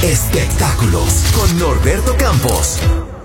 Espectáculos con Norberto Campos.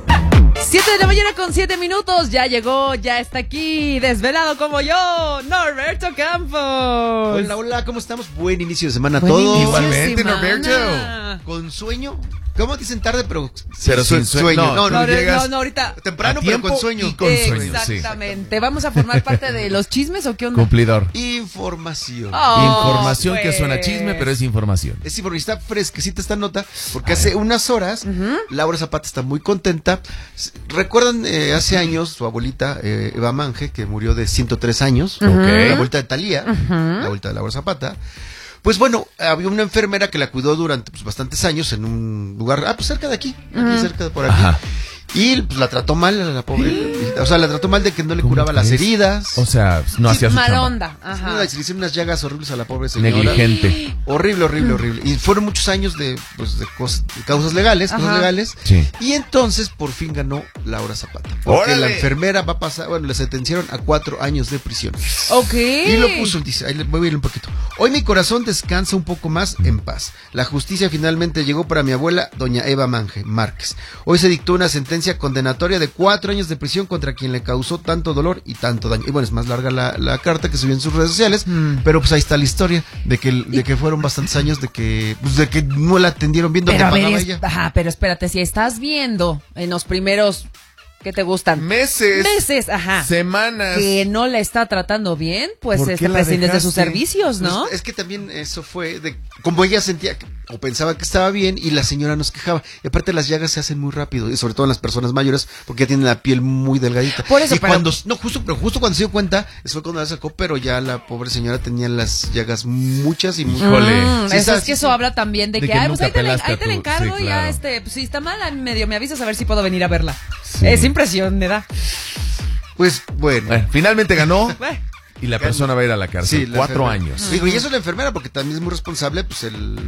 7 de la mañana con 7 minutos, ya llegó, ya está aquí, desvelado como yo, Norberto Campos. Hola, hola, ¿cómo estamos? Buen inicio de semana a Buen todos. inicio de Igualmente, semana. Norberto. ¿Con sueño? ¿Cómo dicen tarde, pero sin sueño? No, llegas no, ahorita. temprano, a pero tiempo con sueño. y con sueño, sí. Exactamente, ¿vamos a formar parte de los chismes o qué onda? Cumplidor. Información. Información que pues. suena chisme, pero es información. Es porque está fresquecita esta nota, porque hace unas horas Laura Zapata está muy contenta. ¿Recuerdan hace años su abuelita, Eva Mange, que murió de 103 años? La abuelita de Thalía, la abuelita de Laura Zapata. Pues bueno, había una enfermera que la cuidó durante bastantes años en un lugar, pues cerca de aquí cerca de por aquí. Ajá. Y pues la trató mal a la pobre viejita. O sea, la trató mal de que no le curaba las heridas. O sea, no hacía su Mal chamba. onda, ajá. Le hicieron unas llagas horribles a la pobre señora. Negligente. Horrible, horrible, horrible. Y fueron muchos años de causas legales, cosas legales. Sí. Y entonces por fin ganó Laura Zapata. Porque ¡Órale! la enfermera va a pasar, bueno, le sentenciaron a 4 años de prisión. Ok. Y lo puso, dice, ahí le voy a ir un poquito. Hoy mi corazón descansa un poco más en paz. La justicia finalmente llegó para mi abuela, doña Eva Mange Márquez. Hoy se dictó una sentencia condenatoria de 4 años de prisión contra quien le causó tanto dolor y tanto daño. Y bueno, es más larga la carta que subió en sus redes sociales, pero pues ahí está la historia de que fueron bastantes años de que no la atendieron bien donde Pero a pagaba ver, ella. ajá, pero espérate, si estás viendo en los primeros, ¿qué te gustan? Meses, ajá. semanas. Que no la está tratando bien, pues ¿Por qué la prescindes de sus dejaste? servicios, ¿no? Pues, es que también eso fue de como ella sentía o pensaba que estaba bien y la señora nos quejaba. Y aparte las llagas se hacen muy rápido, y sobre todo en las personas mayores, porque ya tienen la piel muy delgadita. Por eso, y pero- justo cuando se dio cuenta, eso fue cuando la sacó, pero ya la pobre señora tenía las llagas muchas y muy... Híjole. Sí, Eso está- es que eso habla también de de que, que pues nunca ahí te pelaste ahí a te la tu- encargo sí, y ya, claro. pues si está mal, medio me avisas a ver si puedo venir a verla. Sí. Es impresión, me da. Pues bueno. Finalmente ganó y la persona va a ir a la cárcel. Sí, la 4 enfermera. años. Digo, y eso es la enfermera, porque también es muy responsable, pues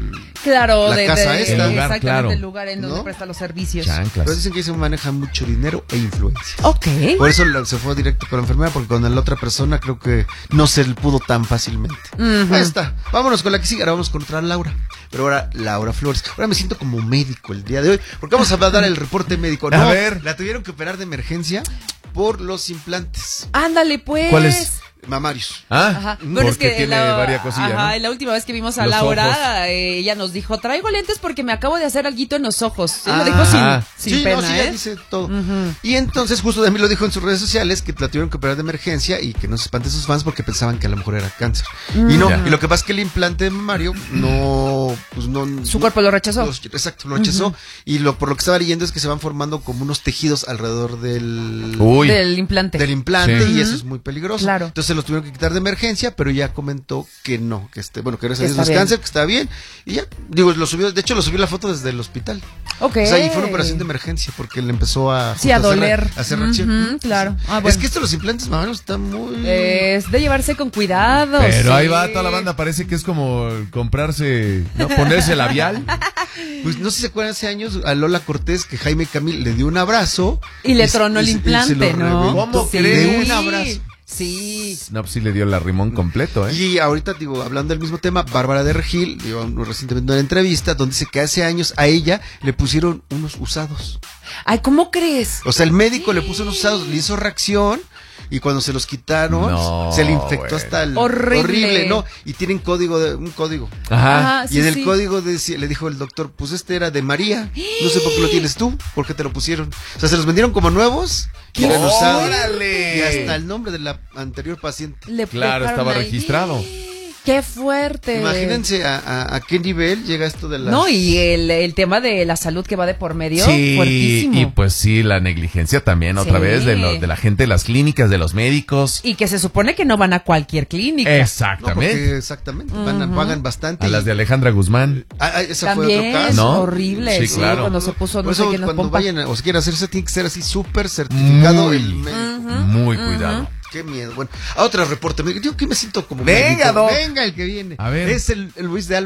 Claro, La casa esta. El lugar, exactamente claro. el lugar en donde ¿No? presta los servicios. Chanclas. Pero dicen que se maneja mucho dinero e influencia. Ok. Por eso se fue directo con la enfermera, porque con la otra persona creo que no se le pudo tan fácilmente. Ahí está. Vámonos con la que sigue. Ahora vamos con otra Laura. Pero ahora Laura Flores. Ahora me siento como médico el día de hoy, porque vamos a dar el reporte médico. A ver. La tuvieron que operar de emergencia por los implantes Ándale, pues. ¿Cuál es? mamarios. Ajá. Bueno, es porque que tiene varias cosillas, ajá, ¿no? la última vez que vimos a Los Laura, ojos. ella nos dijo, traigo lentes porque me acabo de hacer alguito en los ojos. Sí, Ah. lo dijo sin Sí, pena, no, sí, ya ¿eh? dice todo. Y entonces justo también lo dijo en sus redes sociales, que la tuvieron que operar de emergencia y que no se espanten sus fans porque pensaban que a lo mejor era cáncer. Y no, Ya. y lo que pasa es que el implante mamario no, pues no... Su cuerpo lo rechazó. Exacto, lo rechazó. Y por lo que estaba leyendo es que se van formando como unos tejidos alrededor del... Uy. Del implante. del implante Sí. y eso es muy peligroso. Claro. Entonces los tuvieron que quitar de emergencia, pero ya comentó que no, que bueno, que gracias a Que Dios no es está bien. cáncer, que está bien. Y ya, digo, de hecho lo subió la foto desde el hospital. Ok. O sea, y fue una operación de emergencia porque le empezó a... Sí, a justo doler. a hacer reacción. Ujú, claro. Ah, Es bueno. que esto de los implantes mamarios están muy... Es de llevarse con cuidado. Pero sí. ahí va toda la banda, parece que es como comprarse, ¿no? Ponerse labial. Pues no sé si se acuerdan hace años a Lola Cortés que Jaime Camil le dio un abrazo. Y le se- tronó el se implante, lo ¿no? reventó. ¿Cómo Sí. crees? De un abrazo. Sí. No, pues sí le dio el arrimón completo, ¿eh? Y ahorita, digo, hablando del mismo tema, Bárbara de Regil dio recientemente una entrevista donde dice que hace años a ella le pusieron unos usados. Ay, ¿cómo crees? O sea, el médico le puso unos usados, le hizo reacción y cuando se los quitaron, No, se le infectó bueno. hasta el... Horrible. ¿no? Y tienen un código. Ajá. Ajá, Y en el sí. código le dijo el doctor, pues este era de María. No sé por qué lo tienes tú, por qué te lo pusieron. O sea, se los vendieron como nuevos, que eran usados. ¡Órale! Y hasta el nombre de la anterior paciente. Le Claro, dejaron estaba ahí. registrado. Qué fuerte. Imagínense a qué nivel llega esto de las... No, y el tema de la salud que va de por medio, Sí, fuertísimo. y pues sí, la negligencia también otra Sí. vez de la gente de las clínicas, de los médicos. Y que se supone que no van a cualquier clínica. No, Exactamente. porque exactamente, pagan bastante. A las de Alejandra Guzmán. Esa fue También, otro caso. ¿No? horrible. Sí, claro. Cuando se puso Por no sé eso qué nos cuando pompa. vayan o se quieren hacerse, tiene que ser así súper certificado Muy, el médico. muy cuidado. Qué miedo. Bueno, a otro reporte. Digo que me siento como Venga, médico. Doc. Venga el que viene. A ver. Es el Luis de Alba.